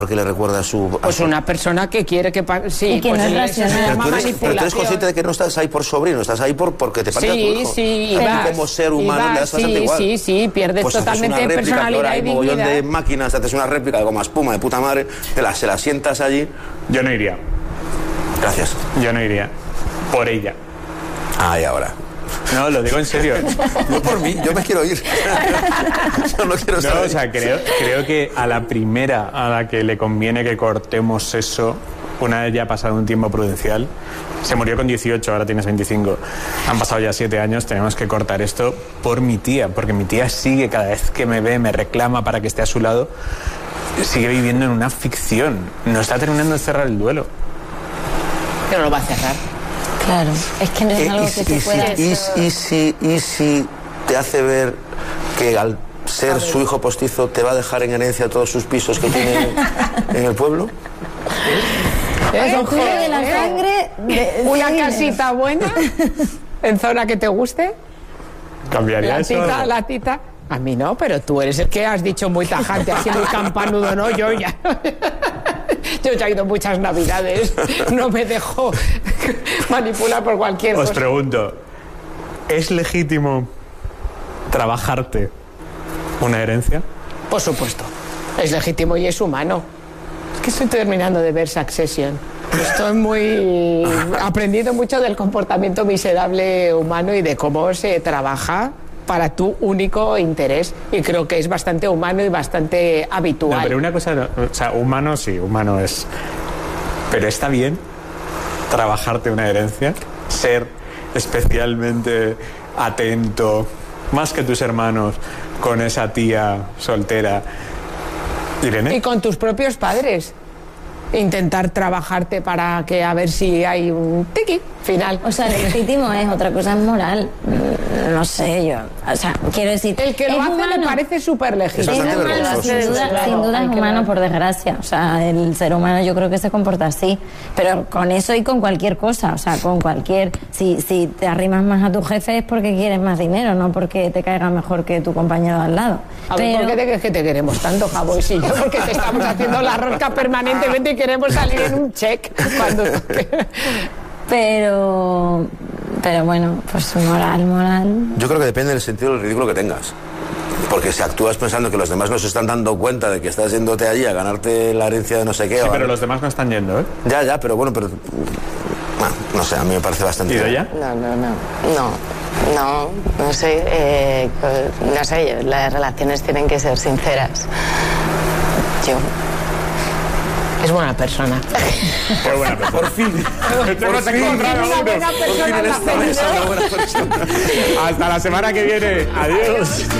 Porque le recuerda a su... Pues una persona que quiere que... Sí, y que pues no es racional. Pero tú eres consciente de que no estás ahí por sobrino, estás ahí porque te parece a tu hijo. Sí, y como ser humano le das bastante igual. Sí, pierdes pues totalmente de personalidad y dignidad. De máquinas, haces una réplica de goma espuma de puta madre, se la sientas allí. Yo no iría. Gracias. Yo no iría. Por ella. Y ahora. No, lo digo en serio. No por mí, yo me quiero ir. Yo no quiero estar. No, o sea, creo que a la primera a la que le conviene que cortemos eso, una vez ya ha pasado un tiempo prudencial, se murió con 18, ahora tienes 25, han pasado ya 7 años, tenemos que cortar esto por mi tía, porque mi tía sigue, cada vez que me ve, me reclama para que esté a su lado, sigue viviendo en una ficción, no está terminando de cerrar el duelo. Pero lo va a cerrar. Claro, es que no es algo que se pueda... ¿Y si te hace ver que al ser su hijo postizo te va a dejar en herencia todos sus pisos que tiene en el pueblo? Ojo, de la sangre... Una casita buena, en zona que te guste. ¿Cambiaría eso? La tita... A mí no, pero tú eres el que has dicho muy tajante, así muy campanudo, ¿no? Yo ya... Yo ya he ido muchas navidades, no me dejo manipular por cualquier cosa. Os pregunto, ¿es legítimo trabajarte una herencia? Por supuesto, es legítimo y es humano. Es que estoy terminando de ver Succession. Estoy aprendiendo mucho del comportamiento miserable humano y de cómo se trabaja para tu único interés, y creo que es bastante humano y bastante habitual. No, pero una cosa, o sea, humano sí, humano es, pero está bien trabajarte una herencia, ser especialmente atento, más que tus hermanos, con esa tía soltera, Irene. Y con tus propios padres. Intentar trabajarte para que a ver si hay un tiqui final. O sea, legítimo es, otra cosa es moral. No sé, yo... O sea, quiero decir... El que lo hace humano. me parece súper legítimo. Es humano, sin duda es humano, por desgracia. O sea, el ser humano yo creo que se comporta así. Pero con eso y con cualquier cosa. O sea, con cualquier... Si te arrimas más a tu jefe es porque quieres más dinero, no porque te caiga mejor que tu compañero de al lado. A ver, ¿por qué te crees que te queremos tanto, Jabo? Si yo, porque te estamos haciendo la rosca permanentemente y queremos salir en un check cuando... Pero bueno, pues moral. Yo creo que depende del sentido del ridículo que tengas. Porque si actúas pensando que los demás no se están dando cuenta de que estás yéndote allí a ganarte la herencia de no sé qué... Sí, pero los demás no están yendo, ¿eh? Ya, pero bueno, Bueno, no sé, a mí me parece bastante... ¿Y de ella? No sé, no sé, las relaciones tienen que ser sinceras. Es buena persona. Qué buena persona. Por fin. Hemos encontrado Una uno. buena persona en la Por fin en esta mesa una buena persona. Hasta la semana que viene. Adiós.